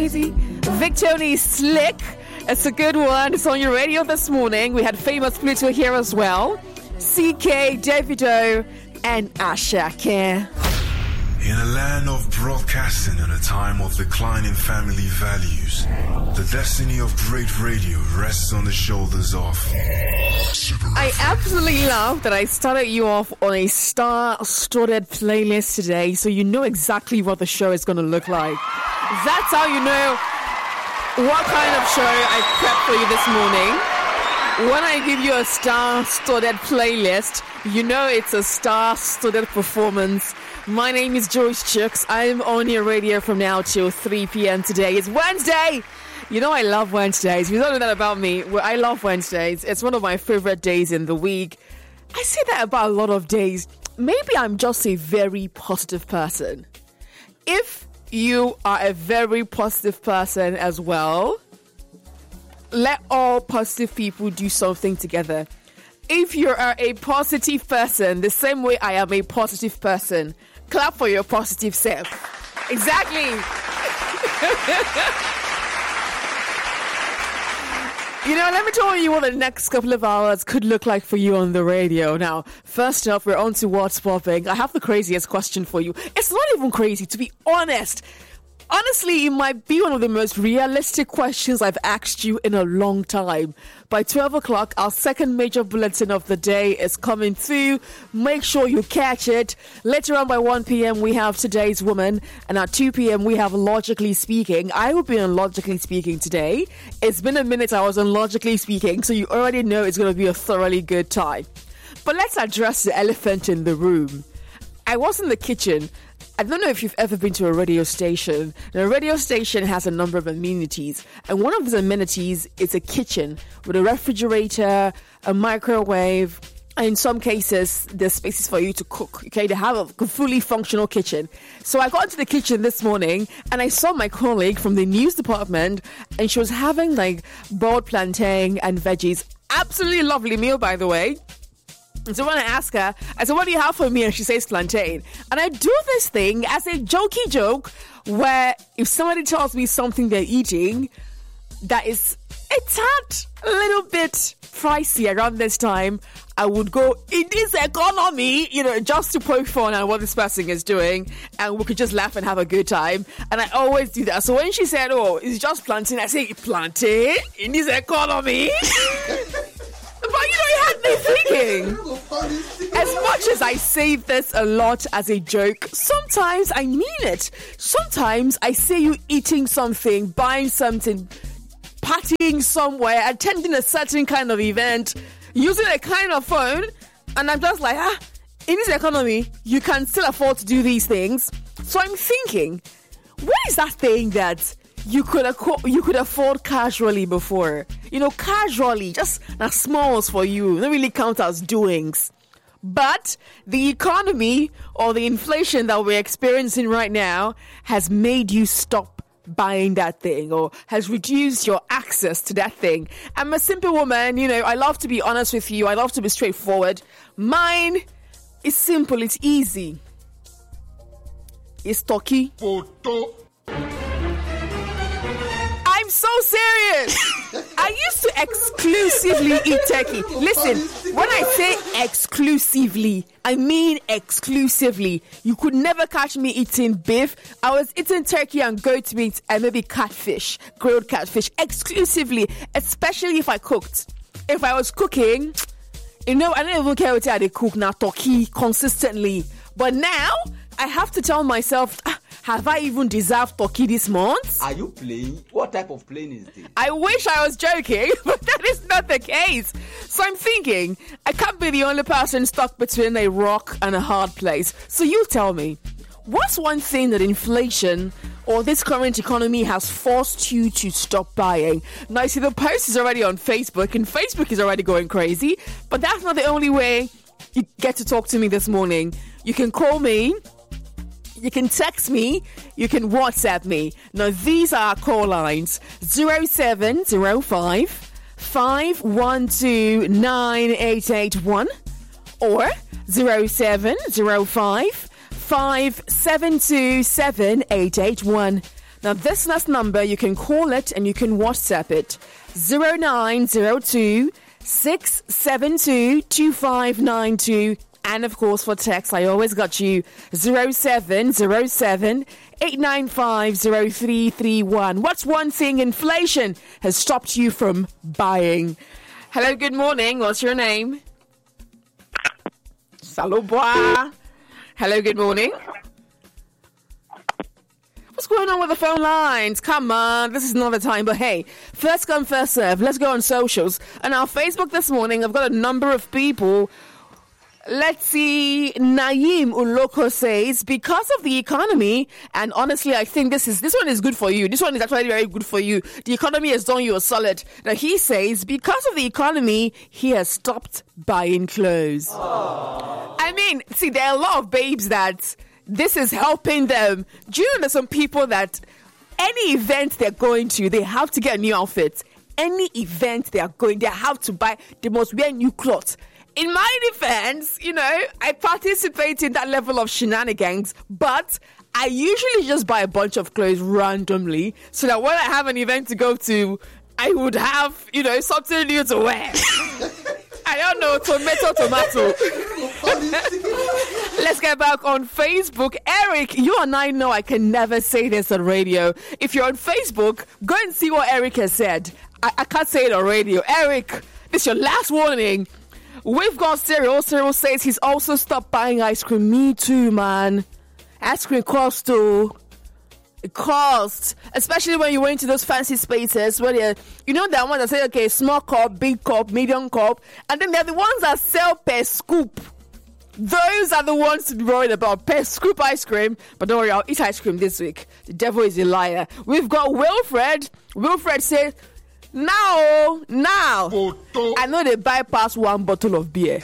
crazy? Victony Slick. It's a good one. It's on your radio this morning. We had famous Pluto here as well. CK, Davido, and Asake. In a land of broadcasting and a time of declining family values, the destiny of great radio rests on the shoulders of... I absolutely love that I started you off on a star-studded playlist today, so you know exactly what the show is going to look like. That's how you know what kind of show I prepped for you this morning. When I give you a star-studded playlist, you know it's a star-studded performance. My name is Joyce Chooks. I'm on your radio from now till 3 p.m. today. It's Wednesday. You know I love Wednesdays. You don't know that about me. Well, I love Wednesdays. It's one of my favorite days in the week. I say that about a lot of days. Maybe I'm just a very positive person. If you are a very positive person as well, let all positive people do something together. If you are a positive person, the same way I am a positive person, clap for your positive self. Exactly. You know, let me tell you what the next couple of hours could look like for you on the radio. Now, first off, we're on to what's popping. I have the craziest question for you. It's not even crazy, to be honest. Honestly, it might be one of the most realistic questions I've asked you in a long time. By 12 o'clock, our second major bulletin of the day is coming through. Make sure you catch it. Later on by 1 p.m., we have Today's Woman. And at 2 p.m., we have Logically Speaking. I will be on Logically Speaking today. It's been a minute I was on Logically Speaking, so you already know it's going to be a thoroughly good time. But let's address the elephant in the room. I was in the kitchen. I don't know if you've ever been to a radio station. The radio station has a number of amenities, and one of those amenities is a kitchen with a refrigerator, a microwave, and in some cases, there's spaces for you to cook. Okay, they have a fully functional kitchen. So I got into the kitchen this morning, and I saw my colleague from the news department, and she was having like boiled plantain and veggies. Absolutely lovely meal, by the way. And so when I ask her, I said, what do you have for me? And she says plantain. And I do this thing as a jokey joke where if somebody tells me something they're eating that is a tad a little bit pricey around this time, I would go, in this economy, you know, just to poke fun at what this person is doing. And we could just laugh and have a good time. And I always do that. So when she said, oh, it's just plantain, I say, plantain in this economy? But you know, it had me thinking. As much as I say this a lot as a joke, sometimes I mean it. Sometimes I see you eating something, buying something, partying somewhere, attending a certain kind of event, using a kind of phone, and I'm just like, in this economy, you can still afford to do these things. So I'm thinking, what is that thing that you could afford casually before? You know, casually, just not smalls for you. Don't really count as doings. But the economy or the inflation that we're experiencing right now has made you stop buying that thing or has reduced your access to that thing. I'm a simple woman, you know, I love to be honest with you. I love to be straightforward. Mine is simple, it's easy. It's turkey. Photo. I'm so serious. I used to exclusively eat turkey. Listen, when I say exclusively, I mean exclusively. You could never catch me eating beef. I was eating turkey and goat meat and maybe catfish, grilled catfish, exclusively, especially if I cooked. If I was cooking, you know, I don't even care what I cook now, turkey consistently. But now, I have to tell myself, have I even deserved turkey this month? Are you playing? What type of playing is this? I wish I was joking, but that is not the case. So I'm thinking, I can't be the only person stuck between a rock and a hard place. So you tell me, what's one thing that inflation or this current economy has forced you to stop buying? Now, you see, the post is already on Facebook, and Facebook is already going crazy, but that's not the only way you get to talk to me this morning. You can call me, you can text me, you can WhatsApp me. Now, these are our call lines: 0705 512 9881 or 0705 572 7881. Now, this next number, you can call it and you can WhatsApp it. 0902 672 2592. And of course, for text, I always got you 0707 895 0331. What's one thing inflation has stopped you from buying? Hello, good morning. What's your name? Salobwa. Hello, good morning. What's going on with the phone lines? Come on, this is not the time. But hey, first come, first serve. Let's go on socials. And our Facebook this morning, I've got a number of people. Let's see. Naeem Uloko says, because of the economy, and honestly, I think this one is good for you. This one is actually very good for you. The economy has done you a solid. Now, he says, because of the economy, he has stopped buying clothes. Aww. I mean, see, there are a lot of babes that this is helping them. Do you know there's some people that any event they're going to, they have to get a new outfit. Any event they are going, they have to buy, they must wear new clothes. In my defense, I participate in that level of shenanigans, but I usually just buy a bunch of clothes randomly so that when I have an event to go to, I would have, something new to wear. I don't know, tomato. Let's get back on Facebook. Eric, you and I know I can never say this on radio. If you're on Facebook, go and see what Eric has said. I can't say it on radio. Eric, this is your last warning. We've got Cyril. Cyril says he's also stopped buying ice cream. Me too, man. Ice cream costs too. It costs. Especially when you went to those fancy spaces where they're, that one that say, okay, small cup, big cup, medium cup. And then they're the ones that sell per scoop. Those are the ones to be worried about. Per scoop ice cream. But don't worry, I'll eat ice cream this week. The devil is a liar. We've got Wilfred. Wilfred says, Now, I know they bypass one bottle of beer.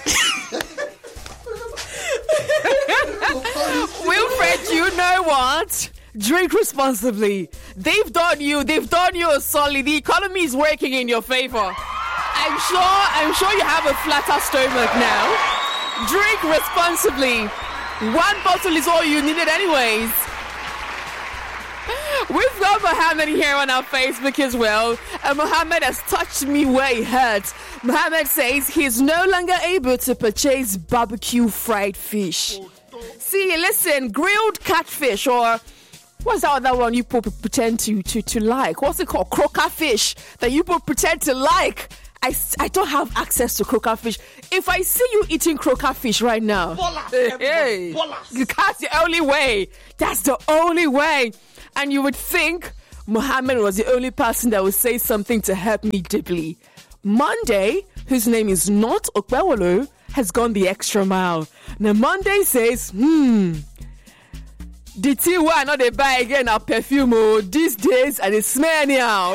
Wilfred, you know what? Drink responsibly. They've done you a solid. The economy is working in your favor. I'm sure you have a flatter stomach now. Drink responsibly. One bottle is all you needed anyways. We've got Mohammed here on our Facebook as well. And Mohammed has touched me where it hurts. Mohammed says he's no longer able to purchase barbecue fried fish. See, listen, grilled catfish, or what's that other one you people pretend to like? What's it called? Croaker fish that you people pretend to like. I don't have access to croaker fish. If I see you eating croaker fish right now, that's the only way. That's the only way. And you would think Muhammad was the only person that would say something to help me deeply. Monday, whose name is not Okwewolo, has gone the extra mile. Now Monday says, the tea why not they buy again our perfume these days and it smell anyhow.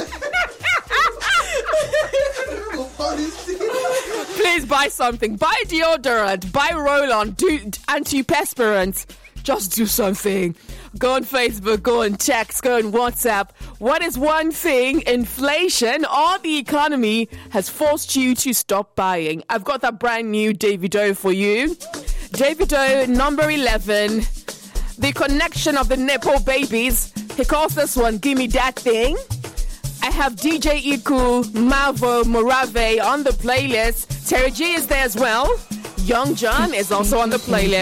Please buy something. Buy deodorant. Buy roll-on. Do antiperspirant. Just do something. Go on Facebook. Go on text. Go on WhatsApp. What is one thing inflation or the economy has forced you to stop buying? I've got that brand new Davido for you. Davido, number 11. The connection of the Nepo babies. He calls this one Gimme That Thing. I have DJ Iku, Mavo, Morave on the playlist. Terry G is there as well. Young John is also on the playlist.